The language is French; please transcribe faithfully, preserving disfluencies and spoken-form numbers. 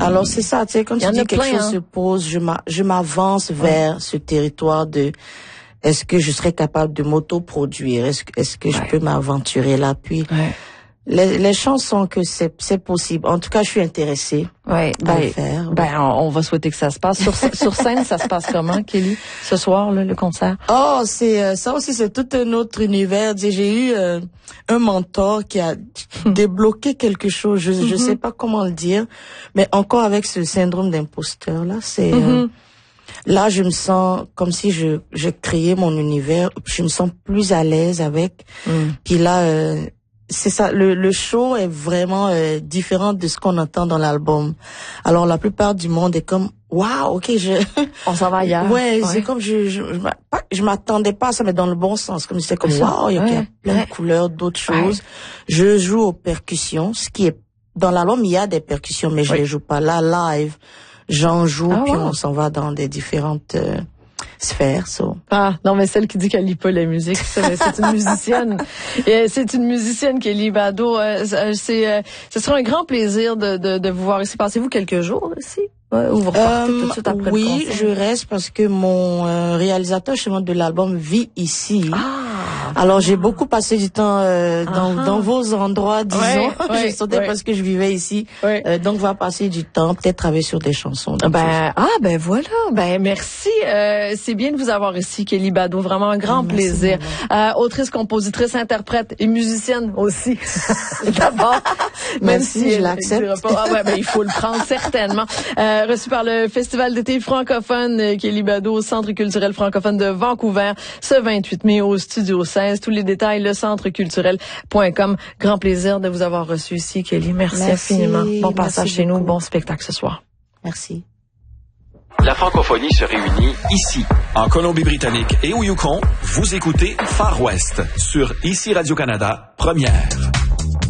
Alors c'est ça, tu sais, quand tu dis quelque plein, chose hein. se pose, je m'a, je m'avance ouais. vers ce territoire de est-ce que je serais capable de m'autoproduire, est-ce que est-ce que ouais. je peux m'aventurer là, puis ouais. les, les chansons que c'est c'est possible. En tout cas, je suis intéressée ouais, à ben, le faire. Ben on, on va souhaiter que ça se passe sur sur scène. Ça se passe comment, Kelly, ce soir là, le concert? Oh, c'est euh, ça aussi, c'est tout un autre univers. J'ai eu euh, un mentor qui a débloqué quelque chose. Je mm-hmm. je sais pas comment le dire, mais encore avec ce syndrome d'imposteur là, c'est mm-hmm. euh, là je me sens comme si je je créais mon univers. Je me sens plus à l'aise avec. Mm. Puis là. Euh, C'est ça, le, le show est vraiment euh, différent de ce qu'on entend dans l'album. Alors la plupart du monde est comme waouh, ok, je on s'en va ailleurs. Ouais, ouais. C'est comme je je je, pas, je m'attendais pas à ça, mais dans le bon sens, comme c'était comme waouh, il y a ouais, plein ouais. de couleurs, d'autres choses. Ouais. Je joue aux percussions, ce qui est dans l'album il y a des percussions, mais je oui. les joue pas là live. J'en joue ah, puis wow. on s'en va dans des différentes euh, sphère, ça. So. Ah, non, mais celle qui dit qu'elle lit pas la musique, c'est, c'est une musicienne. Et c'est une musicienne, Kelly Bado. Euh, c'est, euh, ce sera un grand plaisir de, de, de vous voir ici. Passez-vous quelques jours ici? Ouais, ou vous repartez euh, tout de suite après oui, le concert? Oui, je reste parce que mon euh, réalisateur justement de l'album vit ici. Ah, alors j'ai beaucoup passé du temps euh, dans, uh-huh. dans vos endroits, disons. Ouais, ouais, je sautais ouais. parce que je vivais ici. Ouais. Euh, donc on va passer du temps, peut-être travailler sur des chansons. Ben ah ben voilà, ben merci. Euh, c'est bien de vous avoir ici, Kelly Bado, vraiment un grand oh, plaisir. Euh, autrice, compositrice, interprète et musicienne aussi. D'abord, même merci, si je l'accepte. Pas, ah ouais, ben il faut le prendre certainement. Euh, reçu par le Festival d'été francophone Kelly Bado au Centre culturel francophone de Vancouver ce vingt-huit mai au Studio seize. Tous les détails, le centre culturel point com. Grand plaisir de vous avoir reçu ici, Kelly. Merci, Merci infiniment. Bon passage Merci chez beaucoup. Nous. Bon spectacle ce soir. Merci. La francophonie se réunit ici, en Colombie-Britannique et au Yukon. Vous écoutez Far West sur Ici Radio-Canada, première.